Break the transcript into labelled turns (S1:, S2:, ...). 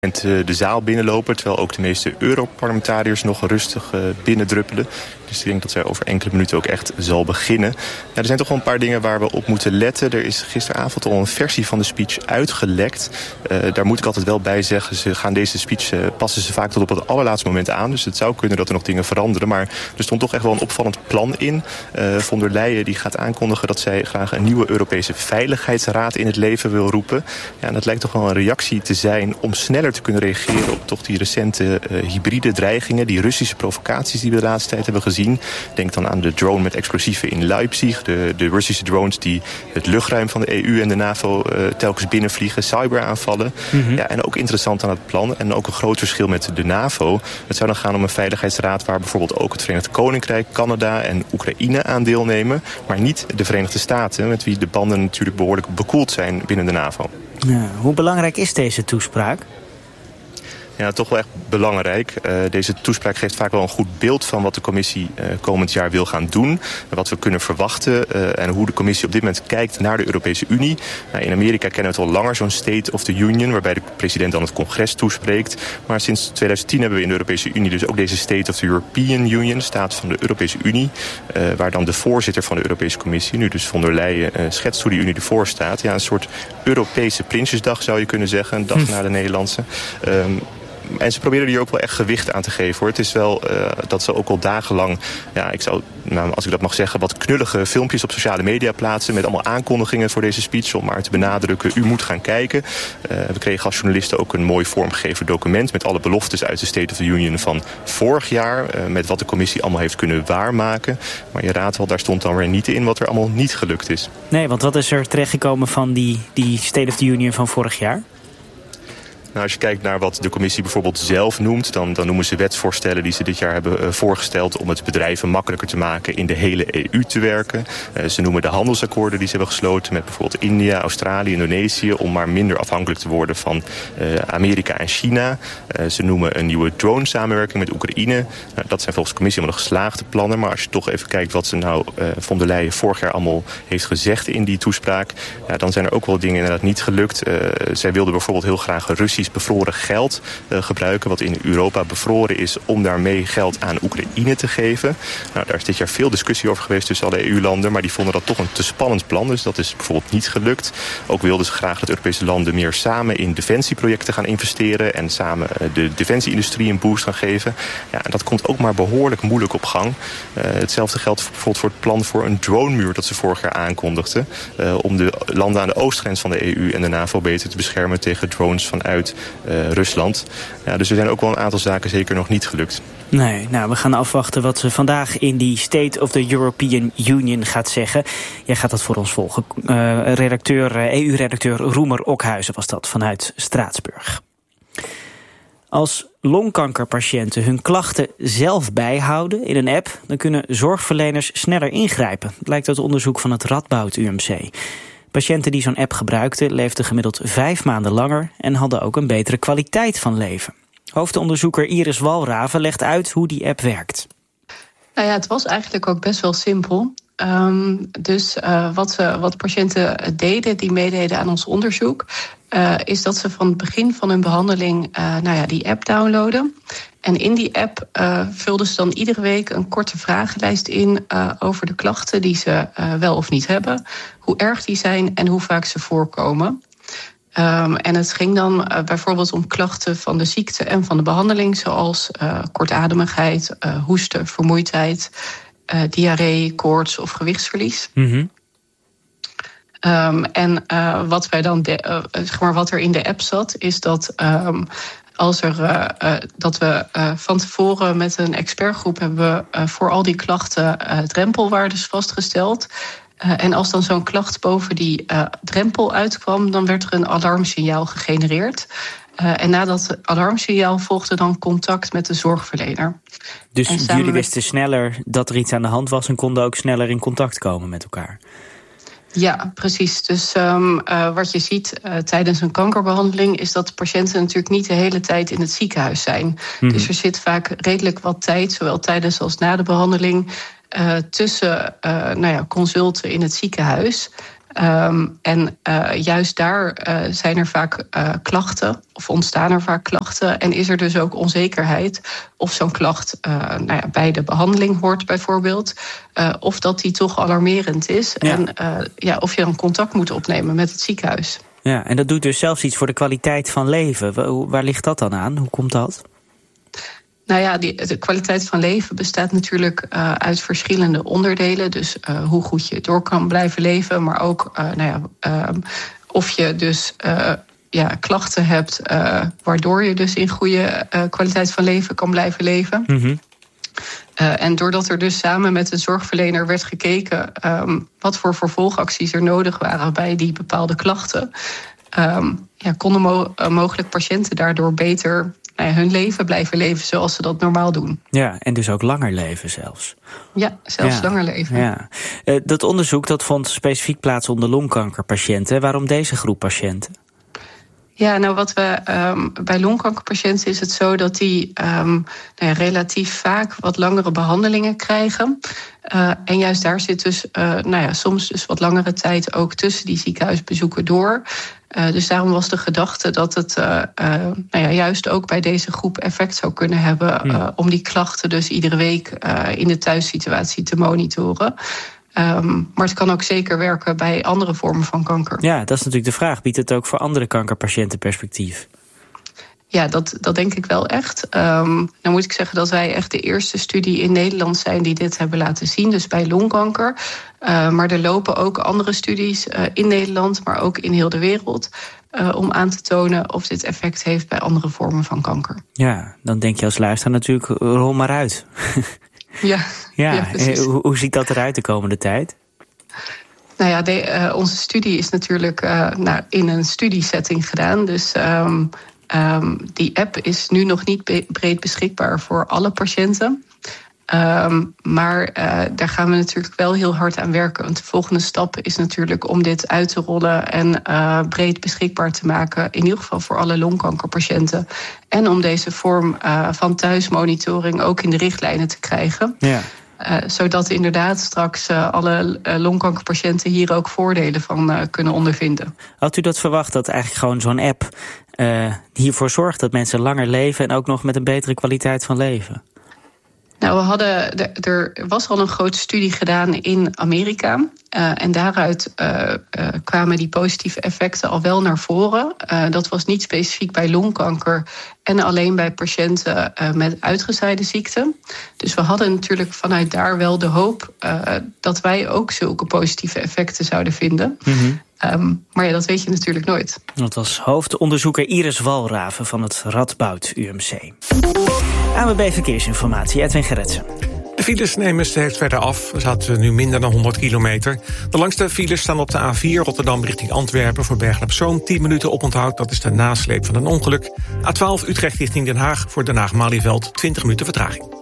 S1: de zaal binnenlopen, terwijl ook de meeste Europarlementariërs nog rustig binnendruppelen. Dus ik denk dat zij over enkele minuten ook echt zal beginnen. Er zijn toch wel een paar dingen waar we op moeten letten. Er is gisteravond al een versie van de speech uitgelekt. Daar moet ik altijd wel bij zeggen, ze gaan deze speech passen ze vaak tot op het allerlaatste moment aan. Dus het zou kunnen dat er nog dingen veranderen. Maar er stond toch echt wel een opvallend plan in. Von der Leyen die gaat aankondigen dat zij graag een nieuwe Europese Veiligheidsraad in het leven wil roepen. Ja, en dat lijkt toch wel een reactie te zijn om sneller te kunnen reageren op toch die recente hybride dreigingen, die Russische provocaties die we de laatste tijd hebben gezien. Denk dan aan de drone met explosieven in Leipzig, de Russische drones die het luchtruim van de EU en de NAVO telkens binnenvliegen, cyberaanvallen. Mm-hmm. Ja, en ook interessant aan het plan, en ook een groot verschil met de NAVO. Het zou dan gaan om een veiligheidsraad waar bijvoorbeeld ook het Verenigd Koninkrijk, Canada en Oekraïne aan deelnemen, maar niet de Verenigde Staten, met wie de banden natuurlijk behoorlijk bekoeld zijn binnen de NAVO.
S2: Ja, hoe belangrijk is deze toespraak?
S1: Ja, toch wel echt belangrijk. Deze toespraak geeft vaak wel een goed beeld van wat de commissie komend jaar wil gaan doen. Wat we kunnen verwachten en hoe de commissie op dit moment kijkt naar de Europese Unie. In Amerika kennen we het al langer, zo'n State of the Union, waarbij de president dan het congres toespreekt. Maar sinds 2010 hebben we in de Europese Unie dus ook deze State of the European Union, staat van de Europese Unie, waar dan de voorzitter van de Europese Commissie, nu dus von der Leyen, schetst hoe die Unie ervoor staat. Ja, een soort Europese Prinsjesdag zou je kunnen zeggen, een dag na de Nederlandse. En ze proberen hier ook wel echt gewicht aan te geven, hoor. Het is wel dat ze ook al dagenlang, ja, als ik dat mag zeggen, wat knullige filmpjes op sociale media plaatsen met allemaal aankondigingen voor deze speech, om maar te benadrukken, u moet gaan kijken. We kregen als journalisten ook een mooi vormgegeven document met alle beloftes uit de State of the Union van vorig jaar, met wat de commissie allemaal heeft kunnen waarmaken. Maar je raadt wel, daar stond dan weer niet in wat er allemaal niet gelukt is.
S2: Nee, want wat is er terechtgekomen van die State of the Union van vorig jaar?
S1: Nou, als je kijkt naar wat de commissie bijvoorbeeld zelf noemt, dan noemen ze wetsvoorstellen die ze dit jaar hebben voorgesteld om het bedrijven makkelijker te maken in de hele EU te werken. Ze noemen de handelsakkoorden die ze hebben gesloten met bijvoorbeeld India, Australië, Indonesië, om maar minder afhankelijk te worden van Amerika en China. Ze noemen een nieuwe drone-samenwerking met Oekraïne. Dat zijn volgens de commissie allemaal geslaagde plannen. Maar als je toch even kijkt wat ze von der Leyen vorig jaar allemaal heeft gezegd in die toespraak, ja, dan zijn er ook wel dingen inderdaad niet gelukt. Zij wilden bijvoorbeeld heel graag Russisch bevroren geld gebruiken, wat in Europa bevroren is, om daarmee geld aan Oekraïne te geven. Nou, daar is dit jaar veel discussie over geweest tussen alle EU-landen, maar die vonden dat toch een te spannend plan, dus dat is bijvoorbeeld niet gelukt. Ook wilden ze graag dat Europese landen meer samen in defensieprojecten gaan investeren en samen de defensieindustrie een boost gaan geven. Ja, en dat komt ook maar behoorlijk moeilijk op gang. Hetzelfde geldt bijvoorbeeld voor het plan voor een dronemuur dat ze vorig jaar aankondigden, om de landen aan de oostgrens van de EU en de NAVO beter te beschermen tegen drones vanuit Rusland. Ja, dus er zijn ook wel een aantal zaken zeker nog niet gelukt.
S2: Nee, nou, we gaan afwachten wat ze vandaag in die State of the European Union gaat zeggen. Jij gaat dat voor ons volgen. EU-redacteur Roemer Okhuizen was dat vanuit Straatsburg. Als longkankerpatiënten hun klachten zelf bijhouden in een app, dan kunnen zorgverleners sneller ingrijpen. Dat lijkt uit onderzoek van het Radboud UMC. Patiënten die zo'n app gebruikten leefden gemiddeld 5 maanden langer en hadden ook een betere kwaliteit van leven. Hoofdonderzoeker Iris Walraven legt uit hoe die app werkt.
S3: Nou ja, het was eigenlijk ook best wel simpel. Wat patiënten deden, die meededen aan ons onderzoek, is dat ze van het begin van hun behandeling die app downloaden. En in die app vulden ze dan iedere week een korte vragenlijst in over de klachten die ze wel of niet hebben, hoe erg die zijn en hoe vaak ze voorkomen. En het ging dan bijvoorbeeld om klachten van de ziekte en van de behandeling, zoals kortademigheid, hoesten, vermoeidheid, diarree, koorts of gewichtsverlies. Mm-hmm. Wat er in de app zat, is dat dat we van tevoren met een expertgroep hebben voor al die klachten drempelwaardes vastgesteld. En als dan zo'n klacht boven die drempel uitkwam, dan werd er een alarmsignaal gegenereerd. En na dat alarmsignaal volgde dan contact met de zorgverlener.
S2: Dus jullie wisten sneller dat er iets aan de hand was en konden ook sneller in contact komen met elkaar?
S3: Ja, precies. Dus wat je ziet tijdens een kankerbehandeling is dat de patiënten natuurlijk niet de hele tijd in het ziekenhuis zijn. Mm-hmm. Dus er zit vaak redelijk wat tijd, zowel tijdens als na de behandeling, tussen consulten in het ziekenhuis. Juist daar zijn er vaak klachten of ontstaan er vaak klachten. En is er dus ook onzekerheid of zo'n klacht bij de behandeling hoort bijvoorbeeld. Of dat die toch alarmerend is. Ja. En of je dan contact moet opnemen met het ziekenhuis.
S2: Ja, en dat doet dus zelfs iets voor de kwaliteit van leven. Waar ligt dat dan aan? Hoe komt dat?
S3: Nou ja, de kwaliteit van leven bestaat natuurlijk uit verschillende onderdelen. Dus hoe goed je door kan blijven leven. Maar ook of je dus klachten hebt waardoor je dus in goede kwaliteit van leven kan blijven leven. Mm-hmm. En doordat er dus samen met de zorgverlener werd gekeken wat voor vervolgacties er nodig waren bij die bepaalde klachten, konden mogelijk patiënten daardoor beter hun leven blijven leven zoals ze dat normaal doen.
S2: Ja, en dus ook langer leven zelfs.
S3: Ja, zelfs langer leven.
S2: Ja. Dat onderzoek dat vond specifiek plaats onder longkankerpatiënten. Waarom deze groep patiënten?
S3: Ja, nou wat we bij longkankerpatiënten is het zo dat die relatief vaak wat langere behandelingen krijgen. En juist daar zit dus soms dus wat langere tijd ook tussen die ziekenhuisbezoeken door. Dus daarom was de gedachte dat het juist ook bij deze groep effect zou kunnen hebben om die klachten dus iedere week in de thuissituatie te monitoren. Maar het kan ook zeker werken bij andere vormen van kanker.
S2: Ja, dat is natuurlijk de vraag. Biedt het ook voor andere kankerpatiënten perspectief?
S3: Ja, dat denk ik wel echt. Dan moet ik zeggen dat wij echt de eerste studie in Nederland zijn die dit hebben laten zien. Dus bij longkanker. Maar er lopen ook andere studies in Nederland, maar ook in heel de wereld. Om aan te tonen of dit effect heeft bij andere vormen van kanker. Ja,
S2: dan denk je als luisteraar natuurlijk, rol maar uit. Ja, hoe ziet dat eruit de komende tijd?
S3: Nou ja, onze studie is natuurlijk in een studiesetting gedaan. Dus die app is nu nog niet breed beschikbaar voor alle patiënten. Maar daar gaan we natuurlijk wel heel hard aan werken. Want de volgende stap is natuurlijk om dit uit te rollen en breed beschikbaar te maken. In ieder geval voor alle longkankerpatiënten. En om deze vorm van thuismonitoring ook in de richtlijnen te krijgen. Ja. Zodat inderdaad straks alle longkankerpatiënten hier ook voordelen van kunnen ondervinden.
S2: Had u dat verwacht, dat eigenlijk gewoon zo'n app hiervoor zorgt dat mensen langer leven en ook nog met een betere kwaliteit van leven?
S3: Nou, er was al een grote studie gedaan in Amerika. En daaruit kwamen die positieve effecten al wel naar voren. Dat was niet specifiek bij longkanker en alleen bij patiënten met uitgezaaide ziekte. Dus we hadden natuurlijk vanuit daar wel de hoop dat wij ook zulke positieve effecten zouden vinden. Mm-hmm. Maar ja, dat weet je natuurlijk nooit.
S2: Dat was hoofdonderzoeker Iris Walraven van het Radboud UMC. ANWB Verkeersinformatie, Edwin Gerritsen.
S4: De files nemen steeds verder af. We zaten nu minder dan 100 kilometer. De langste files staan op de A4 Rotterdam richting Antwerpen voor Bergen op Zoom. 10 minuten oponthoud, dat is de nasleep van een ongeluk. A12 Utrecht richting Den Haag voor Den Haag-Malieveld, 20 minuten vertraging.